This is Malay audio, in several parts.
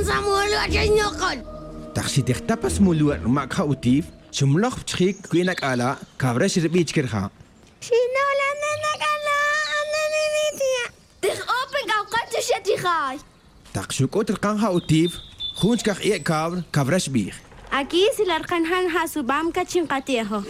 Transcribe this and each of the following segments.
sa mulu aja nyokon. Taksi tapas mulu makha utif. Sumloch tschik kuinak ala kavres rbich kirha. Sinola nakala ananinitia. Dich open kau katu shatikhai. Taksukot rkanha utif. Khunch kach ek kavres bih. Aquí si larkanhan hasubam kachin qateho.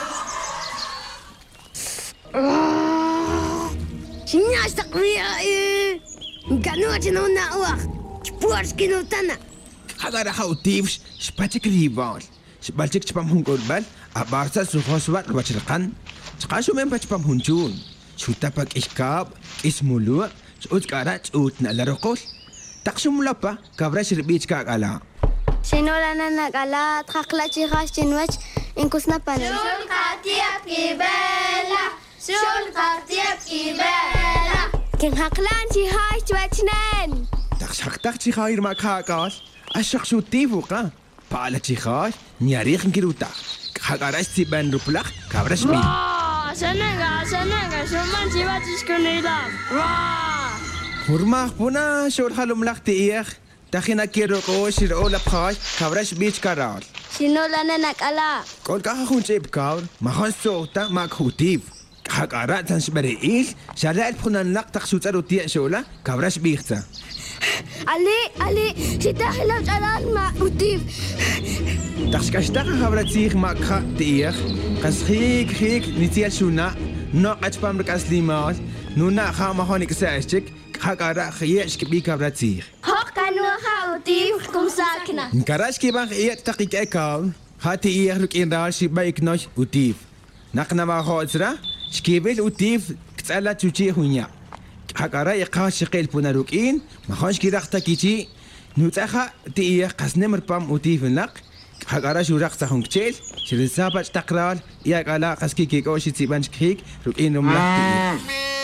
Sinyas takwiya Ganu achino na uak. Spurs kinutana. Hagara ha utif spachik ribal. Balcik cepam hungkul bal, abarsa sukhoswat wachilkan. Sekasih memang cepam huncun. Sudah pak iskap, ismulu, suut karat, suut na larokos. Tak semula pa, kavras rbich kakala. Sinolana nakala, takla chihas chinwach, inkus na panel. Sul katiap kibela, sul katiap kibela. King haklan chihas chwachnen. Tak saktak chihayir makakal, asak sutifu ka. Pala chihas, nyarikhin kiruta. Hagaras tiban ruplak, kavras bih. Senega, shuman chivachis kunila. Hurmah puna sur halum lak tiir. Takhina kiro ko sir olap khay, kavras bich karal. Sinolana nakala. Kol kahun chip kaur, mahon sota makhutif. Hagarat tan sbariil, shalat punan lak taksutar utia sola, kavras bichta. Ali, si dahilaw jalan ma utif. Takskashtak kavrat sich makha tiir. Kas khik nitial suna, no qachpam aslimal, nuna khama honik saashik, hagara khiyesh bi kavrat sich. Hok kanwa ha utif kum sakna. Karash ki bang iyat takik ekaw, hati iyah luk indal si baik nosh utif. Nakna ma khosra, shkibel utif ksala chuchi hunya. Hagara iqha shqil punarukin, ma khonsh ki rakta kichi, nutaha ti iyah qasnemr pam utif nak. Hagara shurak tahung kecil, cerita sahabat takral, ia kala kaski kiko si tiban kik, rukin rumlah.